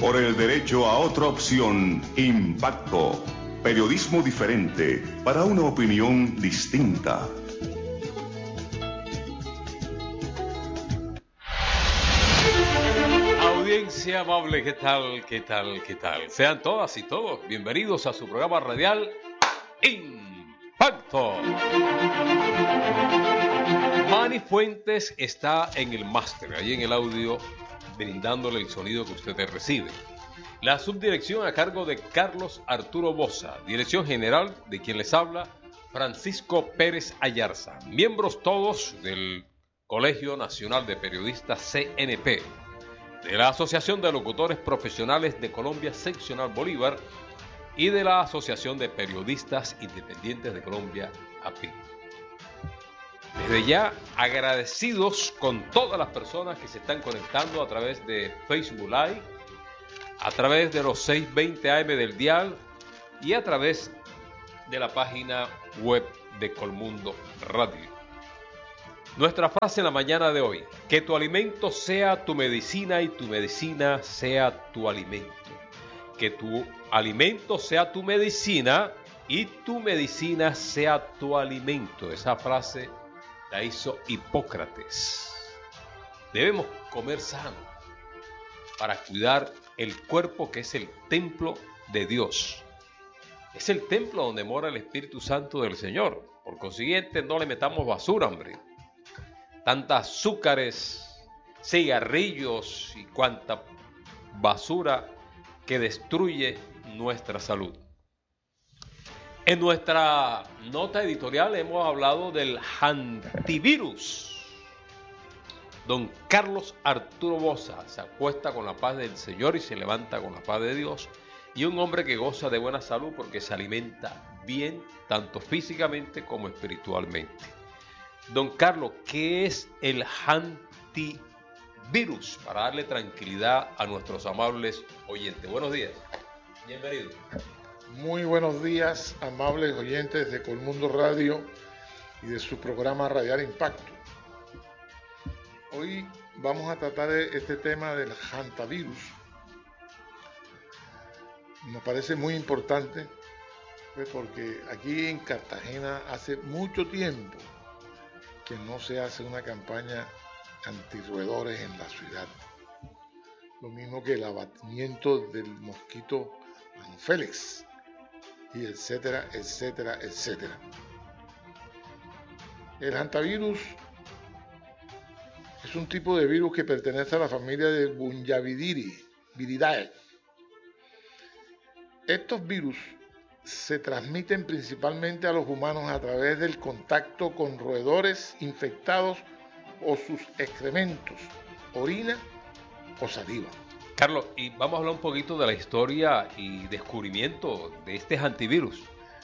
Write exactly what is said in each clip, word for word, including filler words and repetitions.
por el derecho a otra opción. Impacto. Periodismo diferente para una opinión distinta. Audiencia amable, ¿qué tal? ¿Qué tal? ¿Qué tal? Sean todas y todos bienvenidos a su programa radial Impacto. Manny Fuentes está en el máster, ahí en el audio, brindándole el sonido que usted recibe. La subdirección a cargo de Carlos Arturo Boza, dirección general de quien les habla, Francisco Pérez Ayarza. Miembros todos del Colegio Nacional de Periodistas C N P, de la Asociación de Locutores Profesionales de Colombia Seccional Bolívar y de la Asociación de Periodistas Independientes de Colombia, A P I. Desde ya agradecidos con todas las personas que se están conectando a través de Facebook Live, a través de los seiscientos veinte A M del dial y a través de la página web de Colmundo Radio. Nuestra frase en la mañana de hoy: que tu alimento sea tu medicina y tu medicina sea tu alimento. Que tu alimento sea tu medicina y tu medicina sea tu alimento. Esa frase la hizo Hipócrates. Debemos comer sano para cuidar el cuerpo, que es el templo de Dios. Es el templo donde mora el Espíritu Santo del Señor. Por consiguiente, no le metamos basura, hombre. Tantas azúcares, cigarrillos y cuanta basura que destruye nuestra salud. En nuestra nota editorial hemos hablado del antivirus. Don Carlos Arturo Boza se acuesta con la paz del Señor y se levanta con la paz de Dios. Y un hombre que goza de buena salud porque se alimenta bien, tanto físicamente como espiritualmente. Don Carlos, ¿qué es el antivirus? Para darle tranquilidad a nuestros amables oyentes. Buenos días. Bienvenido. Muy buenos días, amables oyentes de Colmundo Radio y de su programa Radial Impacto. Hoy vamos a tratar este tema del hantavirus. Nos parece muy importante, pues, porque aquí en Cartagena hace mucho tiempo que no se hace una campaña antirroedores en la ciudad. Lo mismo que el abatimiento del mosquito Anopheles, y etcétera, etcétera, etcétera. El hantavirus es un tipo de virus que pertenece a la familia de Bunyavidae. Estos virus se transmiten principalmente a los humanos a través del contacto con roedores infectados o sus excrementos, orina o saliva. Carlos, y vamos a hablar un poquito de la historia y descubrimiento de este antivirus.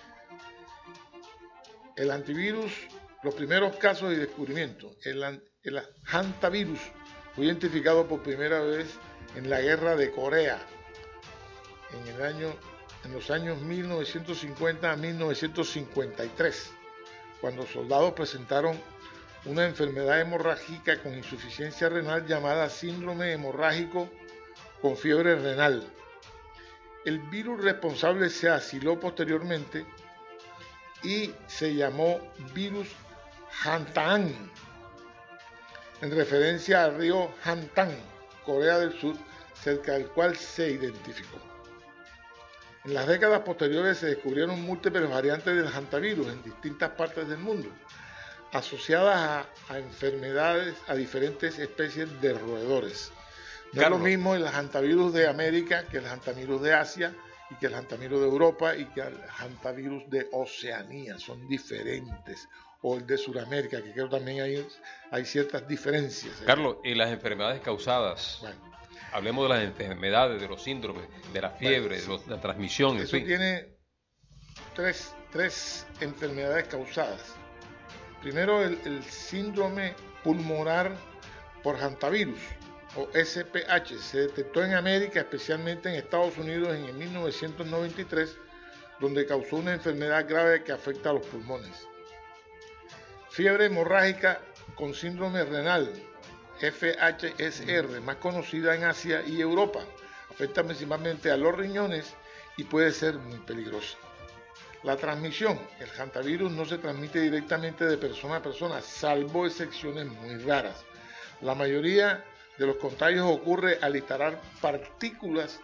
El antivirus, los primeros casos de descubrimiento. El, el hantavirus fue identificado por primera vez en la guerra de Corea en el año en los años mil novecientos cincuenta a mil novecientos cincuenta y tres, cuando soldados presentaron una enfermedad hemorrágica con insuficiencia renal llamada síndrome hemorrágico con fiebre renal. El virus responsable se asiló posteriormente y se llamó virus Hantaan, en referencia al río Hantan, Corea del Sur, cerca del cual se identificó. En las décadas posteriores se descubrieron múltiples variantes del hantavirus en distintas partes del mundo, asociadas a, a enfermedades, a diferentes especies de roedores. No Carlos. Es lo mismo el hantavirus de América que el hantavirus de Asia, y que el hantavirus de Europa y que el hantavirus de Oceanía. Son diferentes. O el de Sudamérica, que creo también hay, hay ciertas diferencias. Carlos, ¿y las enfermedades causadas? Bueno. Hablemos de las enfermedades, de los síndromes, de la fiebre, bueno, de la transmisión. Eso en fin. Tiene tres, tres enfermedades causadas. Primero, el, el síndrome pulmonar por hantavirus, o S P H, se detectó en América, especialmente en Estados Unidos, en el mil novecientos noventa y tres, donde causó una enfermedad grave que afecta a los pulmones. Fiebre hemorrágica con síndrome renal, F H S R, más conocida en Asia y Europa, Afecta principalmente a los riñones y puede ser muy peligrosa. La transmisión. El hantavirus no se transmite directamente de persona a persona, salvo excepciones muy raras. La mayoría de los contagios ocurre al instalar partículas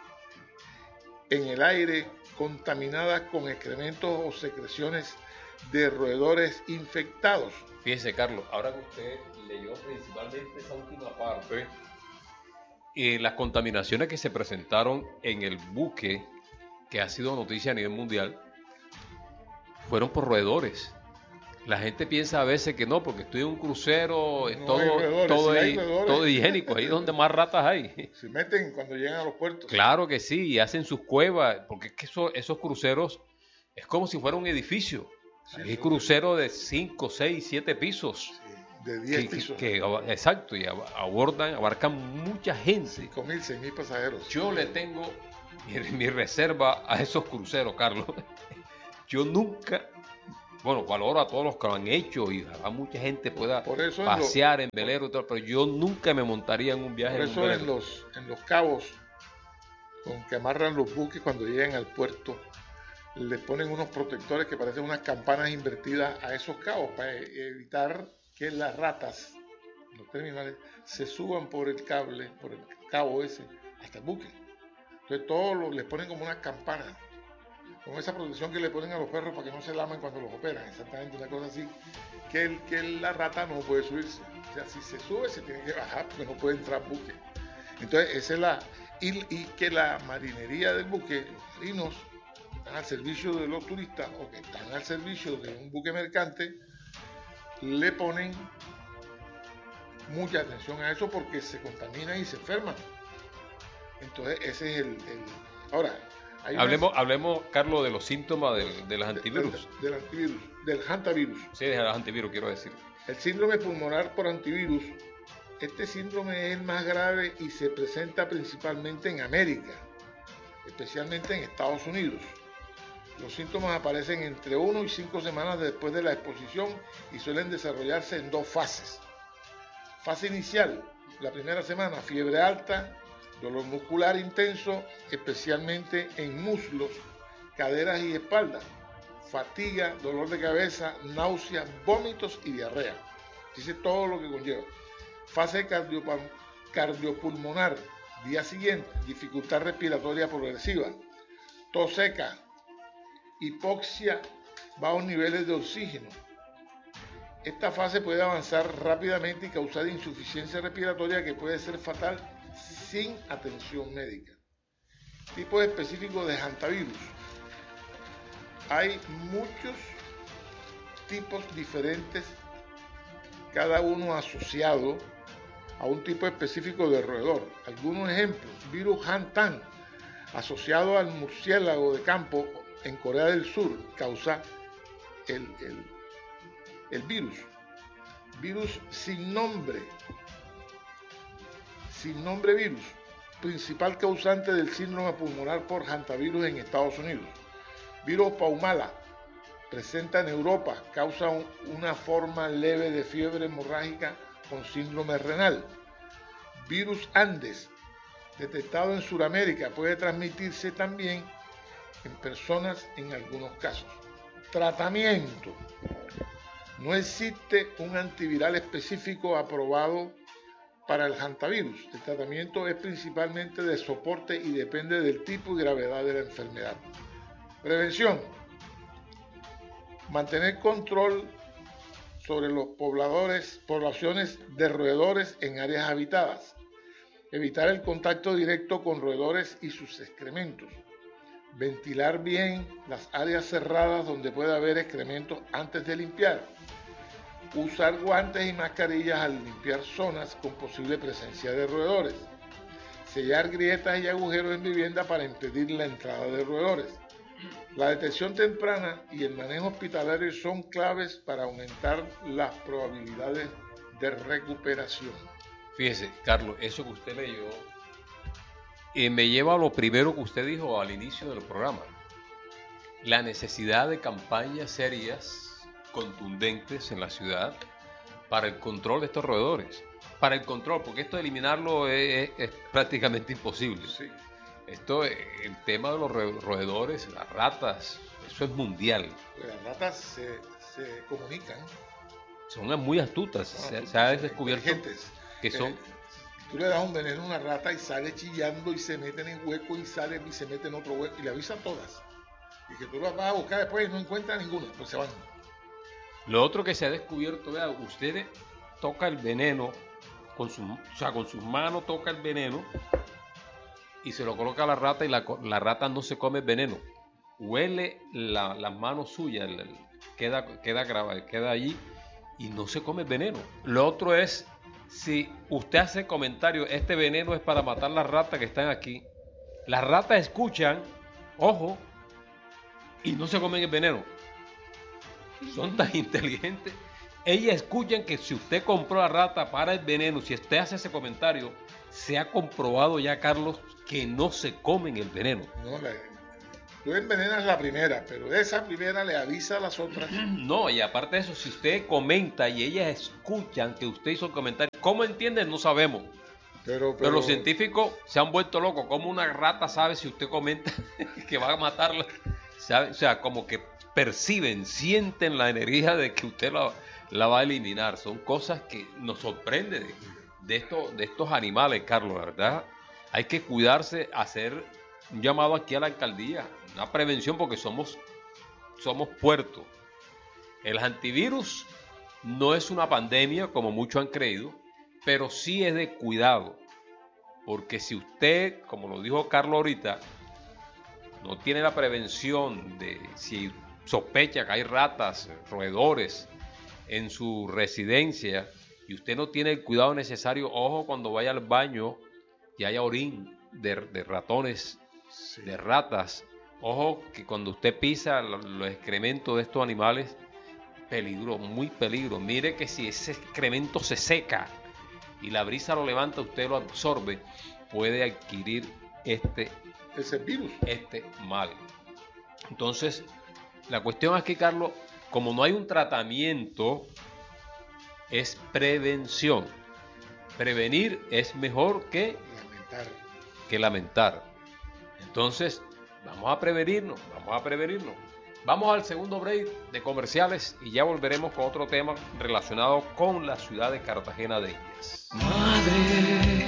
en el aire contaminadas con excrementos o secreciones de roedores infectados. Fíjese, Carlos, ahora que usted leyó principalmente esa última parte, eh, las contaminaciones que se presentaron en el buque, que ha sido noticia a nivel mundial, fueron por roedores. La gente piensa a veces que no, porque estoy en un crucero, es No todo, hay roedores, todo, sí hay hi- roedores. todo higiénico, ahí es donde más ratas hay. Se meten cuando llegan a los puertos. Claro que sí, y hacen sus cuevas, porque es que eso- esos cruceros es como si fuera un edificio. Sí, Hay son cruceros de cinco, seis, siete pisos. de diez Que, que- pisos. que- exacto, y ab- abordan, abarcan mucha gente. cinco mil, seis mil pasajeros. Yo le tengo mi, mi reserva a esos cruceros, Carlos. Yo nunca, bueno, valoro a todos los que lo han hecho y a mucha gente pueda Por eso en pasear en velero y todo, pero yo nunca me montaría en un viaje Por en un eso en velero. los, en los cabos con que amarran los buques cuando llegan al puerto, le ponen unos protectores que parecen unas campanas invertidas a esos cabos para e- evitar que las ratas, los terminales, se suban por el cable, por el cabo ese, hasta el buque. Entonces todos los, les ponen como unas campanas, con esa protección que le ponen a los perros para que no se lamen cuando los operan, exactamente una cosa así, que, el, que la rata no puede subirse. O sea, si se sube se tiene que bajar porque no puede entrar buque. Entonces esa es la... Y, y que la marinería del buque, los marinos, están al servicio de los turistas o que están al servicio de un buque mercante, le ponen mucha atención a eso porque se contaminan y se enferman. Entonces ese es el... el... Ahora, hay unas- Hablemos, hablemos, Carlos, de los síntomas del, de los del- antivirus. Del, del antivirus, del hantavirus. Sí, de los antivirus, quiero decir. El síndrome pulmonar por antivirus, este síndrome es el más grave y se presenta principalmente en América, especialmente en Estados Unidos. Los síntomas aparecen entre uno y cinco semanas después de la exposición y suelen desarrollarse en dos fases. Fase inicial, la primera semana, fiebre alta, dolor muscular intenso, especialmente en muslos, caderas y espalda, fatiga, dolor de cabeza, náuseas, vómitos y diarrea. Dice todo lo que conlleva. Fase cardiopa- cardiopulmonar, día siguiente, dificultad respiratoria progresiva, tos seca, hipoxia, bajos niveles de oxígeno. Esta fase puede avanzar rápidamente y causar insuficiencia respiratoria que puede ser fatal sin atención médica. Tipos específicos de hantavirus. Hay muchos tipos diferentes, cada uno asociado a un tipo específico de roedor. Algunos ejemplos: virus hantan, asociado al murciélago de campo en Corea del Sur, causa el, el, el virus. Virus sin nombre, sin nombre virus, principal causante del síndrome pulmonar por hantavirus en Estados Unidos. Virus Paumala, presenta en Europa, causa un, una forma leve de fiebre hemorrágica con síndrome renal. Virus Andes, detectado en Sudamérica, puede transmitirse también en personas en algunos casos. Tratamiento. No existe un antiviral específico aprobado para el hantavirus. El tratamiento es principalmente de soporte y depende del tipo y gravedad de la enfermedad. Prevención. Mantener control sobre los pobladores, poblaciones de roedores en áreas habitadas. Evitar el contacto directo con roedores y sus excrementos. Ventilar bien las áreas cerradas donde pueda haber excrementos antes de limpiar. Usar guantes y mascarillas al limpiar zonas con posible presencia de roedores. Sellar grietas y agujeros en vivienda para impedir la entrada de roedores. La detección temprana y el manejo hospitalario son claves para aumentar las probabilidades de recuperación. Fíjese, Carlos, eso que usted leyó eh, me lleva a lo primero que usted dijo al inicio del programa. La necesidad de campañas serias, contundentes en la ciudad para el control de estos roedores. Para el control, porque esto de eliminarlo es, es prácticamente imposible. Sí. Esto, el tema de los roedores, las ratas, eso es mundial. Las ratas se, se comunican. Son muy astutas, son se, astutas, se ha descubierto que son... Tú le das un veneno a una rata y sale chillando y se meten en hueco y sale y se mete en otro hueco y le avisan todas. Y que tú las vas a buscar después y no encuentras ninguna, pues se van. Lo otro que se ha descubierto, vea, usted toca el veneno, con su, o sea, con sus manos toca el veneno y se lo coloca a la rata y la, la rata no se come el veneno. Huele la, las manos suyas, el, el, queda, queda grabado, queda allí y no se come el veneno. Lo otro es, si usted hace comentario, este veneno es para matar las ratas que están aquí, las ratas escuchan, ojo, y no se comen el veneno. Son tan inteligentes. Ellas escuchan que si usted compró la rata para el veneno, si usted hace ese comentario, se ha comprobado ya, Carlos, que no se comen el veneno. No, la, tú envenenas la primera, pero de esa primera le avisa a las otras. No, y aparte de eso, si usted comenta y ellas escuchan que usted hizo el comentario, ¿cómo entienden? No sabemos. Pero, pero, pero los científicos se han vuelto locos. ¿Cómo una rata sabe si usted comenta que va a matarla? ¿Sabe? O sea, como que perciben, sienten la energía de que usted la, la va a eliminar. Son cosas que nos sorprenden de, de, esto, de estos animales, Carlos, la verdad. Hay que cuidarse, hacer un llamado aquí a la alcaldía, una prevención porque somos, somos puerto. El antivirus no es una pandemia como muchos han creído, pero sí es de cuidado. Porque si usted, como lo dijo Carlos ahorita, no tiene la prevención de si sospecha que hay ratas, roedores en su residencia y usted no tiene el cuidado necesario, ojo cuando vaya al baño y haya orín de, de ratones, sí, de ratas, ojo que cuando usted pisa los, los excrementos de estos animales, peligro, muy peligro. Mire que si ese excremento se seca y la brisa lo levanta, usted lo absorbe, puede adquirir este ese virus, este mal. Entonces, la cuestión aquí, Carlos, como no hay un tratamiento, es prevención. Prevenir es mejor que lamentar. Que lamentar. Entonces, vamos a prevenirnos, vamos a prevenirnos. Vamos al segundo break de comerciales y ya volveremos con otro tema relacionado con la ciudad de Cartagena de Indias. Madre,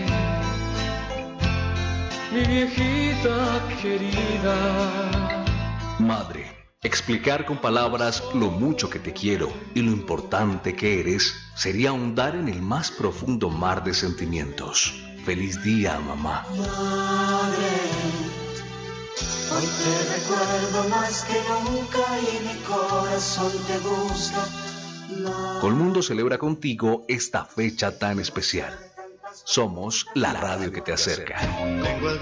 mi viejita querida. Madre, explicar con palabras lo mucho que te quiero y lo importante que eres sería ahondar en el más profundo mar de sentimientos. Feliz día, mamá. Madre, hoy te recuerdo más que nunca y mi corazón te busca. Madre. Colmundo celebra contigo esta fecha tan especial. Somos la radio que te acerca. Tengo el